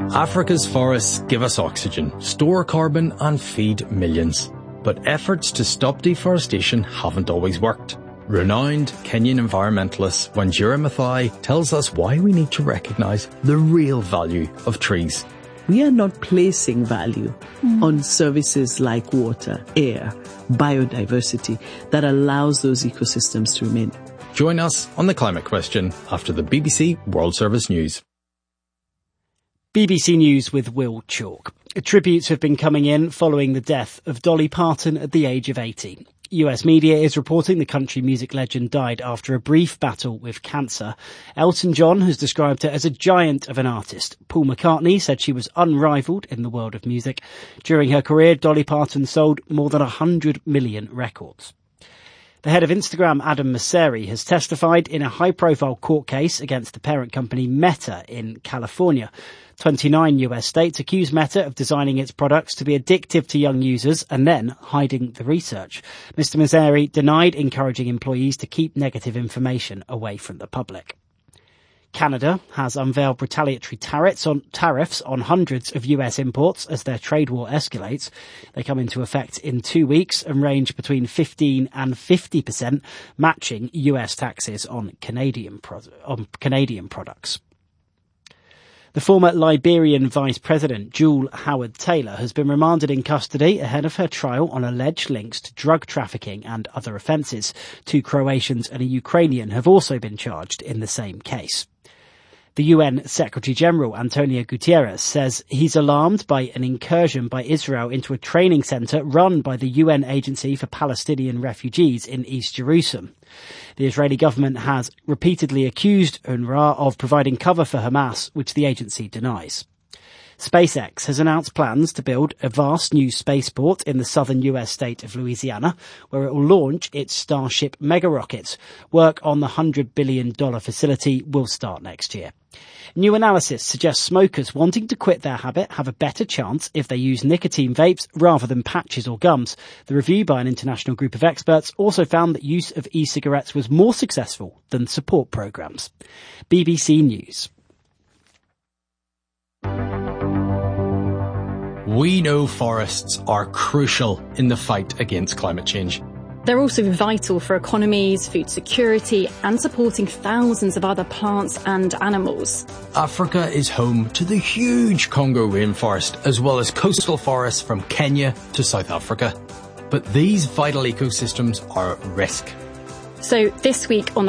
Africa's forests give us oxygen, store carbon and feed millions. But efforts to stop deforestation haven't always worked. Renowned Kenyan environmentalist Wanjira Maathai tells us why we need to recognise the real value of trees. We are not placing value on services like water, air, biodiversity that allows those ecosystems to remain. Join us on The Climate Question after the BBC World Service News. BBC News with Will Chalk. Tributes have been coming in following the death of Dolly Parton at the age of 80. US media is reporting the country music legend died after a brief battle with cancer. Elton John has described her as a giant of an artist. Paul McCartney said she was unrivaled in the world of music. During her career, Dolly Parton sold more than 100 million records. The head of Instagram, Adam Mosseri, has testified in a high-profile court case against the parent company Meta in California. 29 US states accuse Meta of designing its products to be addictive to young users and then hiding the research. Mr. Mosseri denied encouraging employees to keep negative information away from the public. Canada has unveiled retaliatory tariffs on hundreds of US imports as their trade war escalates. They come into effect in 2 weeks and range between 15 and 50%, matching US taxes on Canadian products. The former Liberian Vice President, Jewel Howard-Taylor, has been remanded in custody ahead of her trial on alleged links to drug trafficking and other offences. 2 Croatians and a Ukrainian have also been charged in the same case. The UN Secretary-General, Antonio Guterres, says he's alarmed by an incursion by Israel into a training centre run by the UN Agency for Palestinian Refugees in East Jerusalem. The Israeli government has repeatedly accused UNRWA of providing cover for Hamas, which the agency denies. SpaceX has announced plans to build a vast new spaceport in the southern US state of Louisiana, where it will launch its Starship mega rockets. Work on the $100 billion facility will start next year. New analysis suggests smokers wanting to quit their habit have a better chance if they use nicotine vapes rather than patches or gums. The review by an international group of experts also found that use of e-cigarettes was more successful than support programmes. BBC News. We know forests are crucial in the fight against climate change. They're also vital for economies, food security, and supporting thousands of other plants and animals. Africa is home to the huge Congo rainforest, as well as coastal forests from Kenya to South Africa. But these vital ecosystems are at risk. So this week on